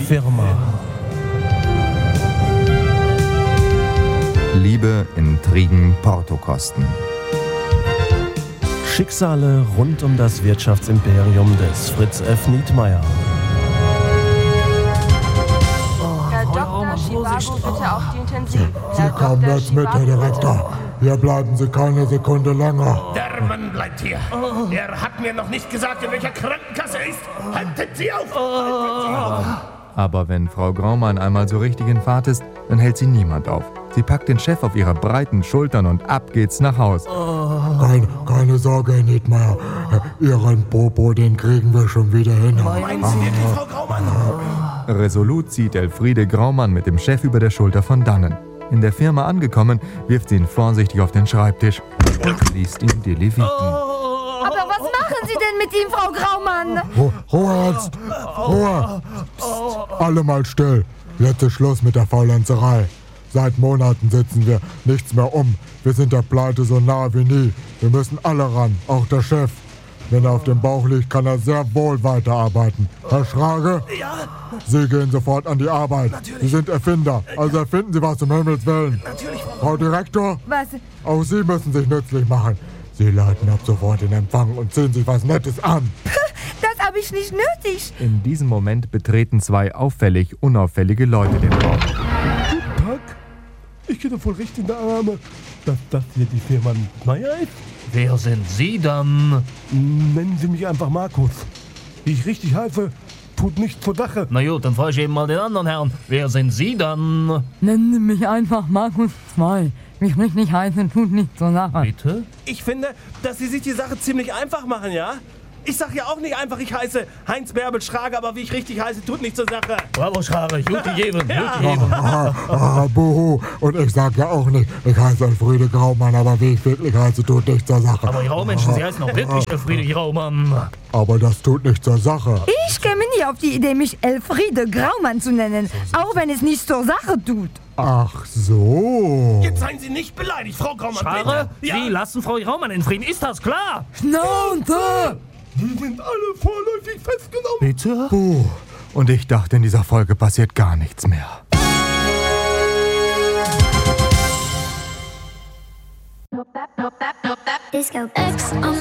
Firma. Liebe, Intrigen, Portokosten. Schicksale rund um das Wirtschaftsimperium des Fritz F. Nietmeyer. Herr Dr. Chivago, bitte auf die Intensiv. Sie kommen jetzt mit, Herr Direktor. Hier bleiben Sie keine Sekunde länger. Der Mann bleibt hier. Er hat mir noch nicht gesagt, in welcher Krankenkasse er ist. Halten Sie auf! Halten Sie auf! Aber wenn Frau Graumann einmal so richtig in Fahrt ist, dann hält sie niemand auf. Sie packt den Chef auf ihre breiten Schultern und ab geht's nach Haus. Keine Sorge, Herr Nietmeyer. Ihren Popo, den kriegen wir schon wieder hin. Meinen Sie wirklich, Frau Graumann? Resolut zieht Elfriede Graumann mit dem Chef über der Schulter von dannen. In der Firma angekommen, wirft sie ihn vorsichtig auf den Schreibtisch und liest ihm die Leviten. Aber was machen Sie denn mit ihm, Frau Graumann? Ruhe jetzt! Ruhe! Psst. Alle mal still. Jetzt ist Schluss mit der Faulenzerei. Seit Monaten sitzen wir nichts mehr um. Wir sind der Pleite so nahe wie nie. Wir müssen alle ran, auch der Chef. Wenn er auf dem Bauch liegt, kann er sehr wohl weiterarbeiten. Herr Schrage? Ja, Sie gehen sofort an die Arbeit. Natürlich. Sie sind Erfinder, also erfinden Sie was um Himmels Willen. natürlich, Frau Direktor, Was? auch Sie müssen sich nützlich machen. Sie leiten ab sofort den Empfang und ziehen sich was Nettes an. Das habe ich nicht nötig. In diesem Moment betreten zwei auffällig unauffällige Leute den Raum. Guten Tag. Ich gehe doch voll recht in der Arme, dass das hier die Firma Nietmeyer ist. Wer sind Sie dann? Nennen Sie mich einfach Markus. Wie ich richtig heiße, tut nichts zur Sache. Na gut, dann frage ich eben mal den anderen Herrn. Wer sind Sie dann? Nennen Sie mich einfach Markus 2. Mich richtig heißen tut nicht zur Sache. Bitte? Ich finde, dass Sie sich die Sache ziemlich einfach machen, ja? Ich sag ja auch nicht einfach, ich heiße Heinz Bärbel Schrage, aber wie ich richtig heiße, tut nichts zur Sache. Bravo, Schrage. Gut gegeben. Gut Ja. gegeben. Buhu. Und ich sag ja auch nicht, ich heiße Elfriede Graumann, aber wie ich wirklich heiße, tut nichts zur Sache. Aber Graumenschen, Sie heißen auch wirklich Elfriede Graumann. Aber das tut nichts zur Sache. Ich käme nie auf die Idee, mich Elfriede Graumann zu nennen, auch wenn es nichts zur Sache tut. Ach so. jetzt seien Sie nicht beleidigt, Frau Graumann. Schrage, bitte. Sie lassen Frau Graumann in Frieden. Ist das klar? Schnauze! Die sind alle vorläufig festgenommen. Bitte? Und ich dachte, in dieser Folge passiert gar nichts mehr. Disco X